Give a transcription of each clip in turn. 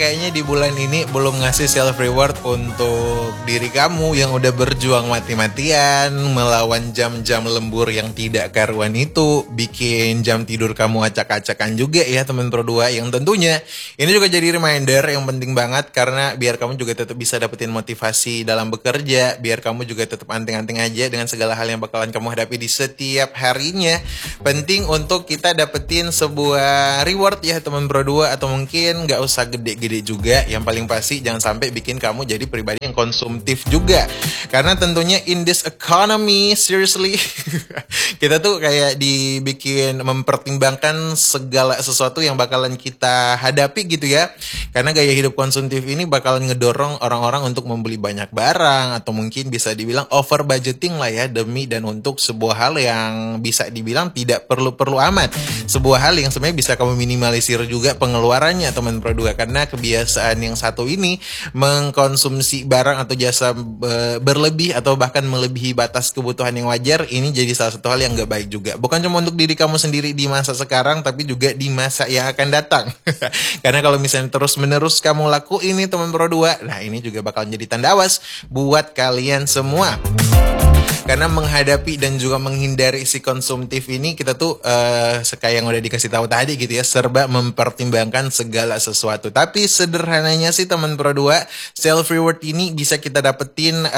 kayaknya di bulan ini belum ngasih self reward untuk diri kamu yang udah berjuang mati-matian melawan jam-jam lembur yang tidak karuan itu, bikin jam tidur kamu acak-acakan juga ya teman Pro 2, yang tentunya ini juga jadi reminder yang penting banget karena biar kamu juga tetap bisa dapetin motivasi dalam bekerja, biar kamu juga tetap anting-anting aja dengan segala hal yang bakalan kamu hadapi di setiap harinya. Penting untuk kita dapetin sebuah reward ya teman Pro 2, atau mungkin gak usah gede-gede juga. Yang paling pasti jangan sampai bikin kamu jadi pribadi yang konsumtif juga, karena tentunya in this economy seriously kita tuh kayak dibikin mempertimbangkan segala sesuatu yang bakalan kita hadapi gitu ya, karena gaya hidup konsumtif ini bakalan ngedorong orang-orang untuk membeli banyak barang, atau mungkin bisa dibilang over budgeting lah ya, demi dan untuk sebuah hal yang bisa dibilang tidak perlu-perlu amat, sebuah hal yang sebenarnya bisa kamu minimalisir juga pengeluarannya teman Pro 2, karena kebiasaan yang satu ini mengkonsumsi barang atau jasa berlebih atau bahkan melebihi batas kebutuhan yang wajar, ini jadi salah satu hal yang gak baik juga, bukan cuma untuk diri kamu sendiri di masa sekarang tapi juga di masa yang akan datang karena kalau misalnya terus-menerus kamu laku ini teman Pro 2, nah ini juga bakal jadi tanda awas buat kalian semua. Karena menghadapi dan juga menghindari si konsumtif ini, kita tuh kayak yang udah dikasih tahu tadi gitu ya, serba mempertimbangkan segala sesuatu. Tapi sederhananya sih teman Pro 2, self reward ini bisa kita dapetin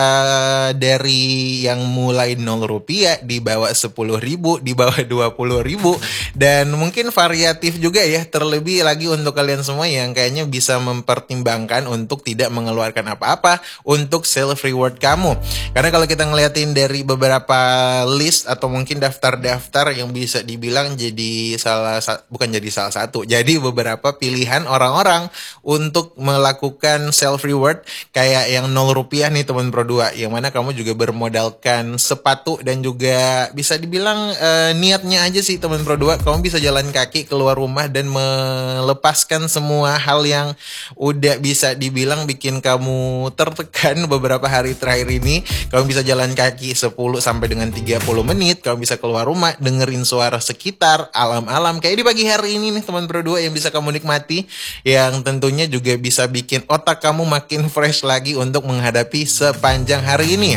dari yang mulai 0 rupiah, di bawah 10.000, di bawah 20.000, dan mungkin variatif juga ya, terlebih lagi untuk kalian semua yang kayaknya bisa mempertimbangkan untuk tidak mengeluarkan apa-apa untuk self reward kamu. Karena kalau kita ngeliatin dari beberapa list atau mungkin daftar-daftar yang bisa dibilang jadi bukan jadi salah satu, jadi beberapa pilihan orang-orang untuk melakukan self reward kayak yang 0 rupiah nih teman Pro 2, yang mana kamu juga bermodalkan sepatu dan juga bisa dibilang niatnya aja sih teman Pro 2, kamu bisa jalan kaki keluar rumah dan melepaskan semua hal yang udah bisa dibilang bikin kamu tertekan beberapa hari terakhir ini. Kamu bisa jalan kaki 10 sampai dengan 30 menit, kamu bisa keluar rumah dengerin suara sekitar, alam-alam kayak di pagi hari ini nih teman Pro 2 yang bisa kamu nikmati, yang tentunya juga bisa bikin otak kamu makin fresh lagi untuk menghadapi sepanjang hari ini.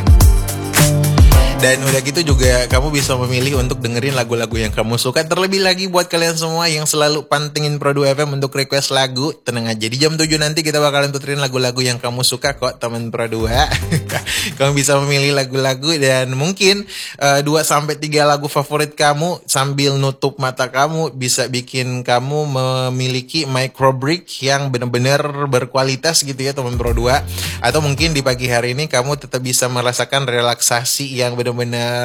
Dan udah gitu juga kamu bisa memilih untuk dengerin lagu-lagu yang kamu suka. Terlebih lagi buat kalian semua yang selalu pantengin Pro 2 FM untuk request lagu, tenang aja, di jam 7 nanti kita bakalan puterin lagu-lagu yang kamu suka kok teman Pro 2. Kamu bisa memilih lagu-lagu dan mungkin 2-3 lagu favorit kamu sambil nutup mata kamu bisa bikin kamu memiliki micro break yang benar-benar berkualitas gitu ya teman Pro 2. Atau mungkin di pagi hari ini kamu tetap bisa merasakan relaksasi yang benar-benar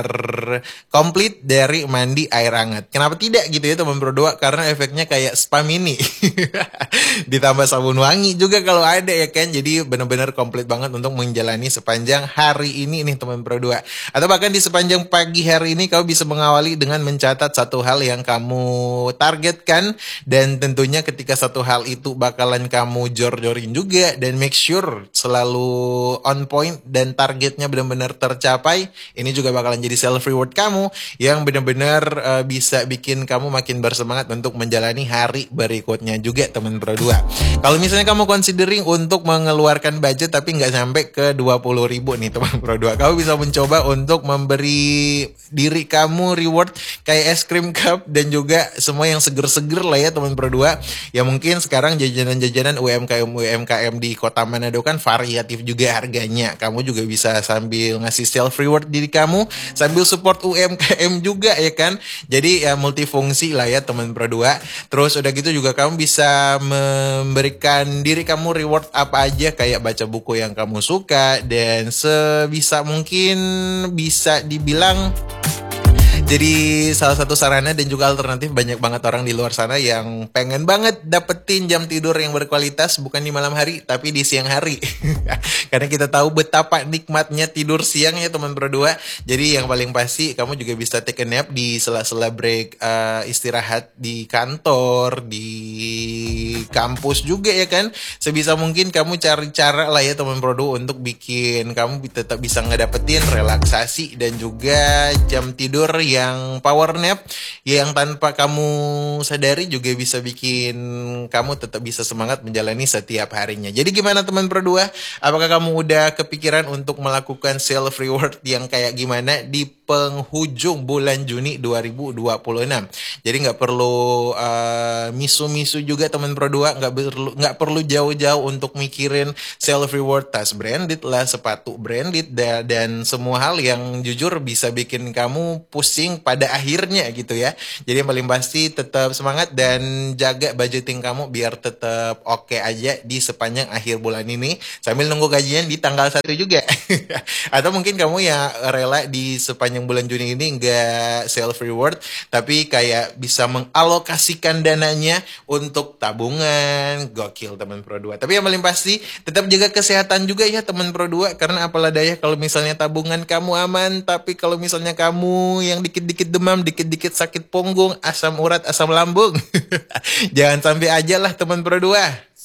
komplit dari mandi air hangat. Kenapa tidak gitu ya teman Pro 2? Karena efeknya kayak spa mini. Ditambah sabun wangi juga kalau ada ya kan. Jadi benar-benar komplit banget untuk menjalani sepanjang hari ini nih teman Pro 2. Atau bahkan di sepanjang pagi hari ini kamu bisa mengawali dengan mencatat satu hal yang kamu targetkan, dan tentunya ketika satu hal itu bakalan kamu jor-jorin juga dan make sure selalu on point dan targetnya benar-benar tercapai. Ini juga bakalan jadi self reward kamu yang benar-benar bisa bikin kamu makin bersemangat untuk menjalani hari berikutnya juga teman Pro 2. Kalau misalnya kamu considering untuk mengeluarkan budget tapi nggak sampai ke 20.000 nih teman Pro 2, kamu bisa mencoba untuk memberi diri kamu reward kayak es krim cup dan juga semua yang seger-seger lah ya teman Pro 2. Ya mungkin sekarang jajanan-jajanan UMKM di Kota Manado kan variatif juga harganya. Kamu juga bisa sambil ngasih self reward diri kamu sambil support UMKM juga ya kan. Jadi ya multifungsi lah ya teman Pro 2. Terus udah gitu juga kamu bisa memberikan diri kamu reward apa aja, kayak baca buku yang kamu suka, dan sebisa mungkin bisa dibilang jadi salah satu sarana dan juga alternatif banyak banget orang di luar sana yang pengen banget dapetin jam tidur yang berkualitas, bukan di malam hari tapi di siang hari. Karena kita tahu betapa nikmatnya tidur siang ya teman Pro 2. Jadi yang paling pasti kamu juga bisa take a nap di sela-sela break istirahat di kantor, di kampus juga ya kan. Sebisa mungkin kamu cari cara lah ya teman Pro 2 untuk bikin kamu tetap bisa ngedapetin relaksasi dan juga jam tidur yang power nap yang tanpa kamu sadari juga bisa bikin kamu tetap bisa semangat menjalani setiap harinya. Jadi gimana teman Pro 2? Apakah kamu udah kepikiran untuk melakukan self reward yang kayak gimana di penghujung bulan Juni 2026? Jadi nggak perlu misu-misu juga teman Pro 2, nggak perlu jauh-jauh untuk mikirin self reward tas branded lah, sepatu branded dan semua hal yang jujur bisa bikin kamu pusing pada akhirnya gitu ya. Jadi yang paling pasti tetap semangat dan jaga budgeting kamu biar tetap oke aja di sepanjang akhir bulan ini sambil nunggu gajian di tanggal 1 juga. Atau mungkin kamu ya rela di sepanjang bulan Juni ini nggak self reward tapi kayak bisa mengalokasikan dananya untuk tabungan. Gokil teman Pro 2. Tapi yang paling pasti tetap jaga kesehatan juga ya teman Pro 2, karena apalah daya kalau misalnya tabungan kamu aman tapi kalau misalnya kamu yang dikit-dikit demam, dikit-dikit sakit punggung, asam urat, asam lambung. Jangan sampai aja lah teman Pro 2.